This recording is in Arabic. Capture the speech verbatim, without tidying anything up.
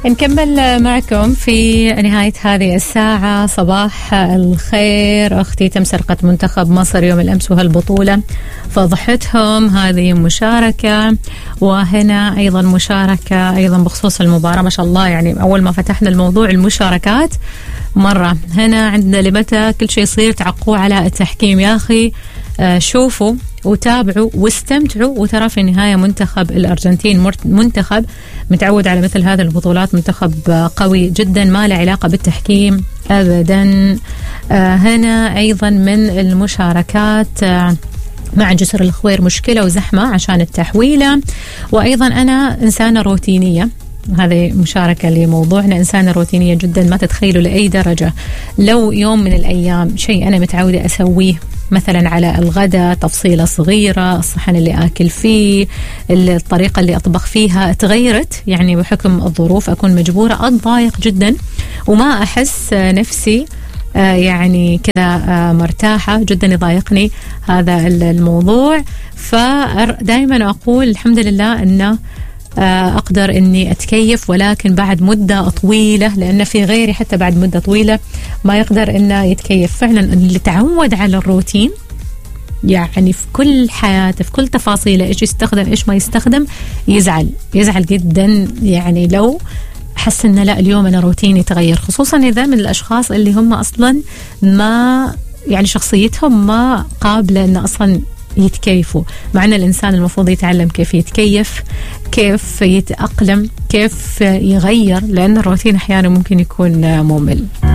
نكمل معكم في نهاية هذه الساعة. صباح الخير أختي. تم سرقة منتخب مصر يوم الأمس وهالبطولة فضحتهم. هذه مشاركة، وهنا أيضا مشاركة أيضا بخصوص المباراة. ما شاء الله، يعني أول ما فتحنا الموضوع المشاركات مرة. هنا عندنا لمتى كل شيء يصير تعقوا على التحكيم؟ يا أخي آه شوفوا وتابعوا واستمتعوا، وترى في النهاية منتخب الأرجنتين منتخب متعود على مثل هذه البطولات، منتخب قوي جدا ما له علاقة بالتحكيم أبدا. آه هنا أيضا من المشاركات آه مع جسر الخوير مشكلة وزحمة عشان التحويلة، وأيضا أنا إنسانة روتينية. هذه مشاركة لموضوعنا، إنسانة روتينية جدا ما تتخيلوا لأي درجة. لو يوم من الأيام شيء أنا متعودة أسويه مثلا على الغداء، تفصيلة صغيرة، الصحن اللي آكل فيه، الطريقة اللي أطبخ فيها تغيرت يعني بحكم الظروف، أكون مجبورة أتضايق جدا وما أحس نفسي يعني كذا مرتاحة جدا، يضايقني هذا الموضوع. فدائما أقول الحمد لله أنه أقدر أني أتكيف، ولكن بعد مدة طويلة، لأن في غيري حتى بعد مدة طويلة ما يقدر أنه يتكيف. فعلا اللي تعود على الروتين يعني في كل حياته في كل تفاصيله، إيش يستخدم إيش ما يستخدم، يزعل يزعل جدا يعني لو حس أنه لا اليوم أنا روتيني يتغير، خصوصا إذا من الأشخاص اللي هم أصلا ما يعني شخصيتهم ما قابلة أنه أصلا يتكيفوا. مع أن الإنسان المفروض يتعلم كيف يتكيف، كيف يتأقلم، كيف يغير، لأن الروتين أحيانا ممكن يكون ممل.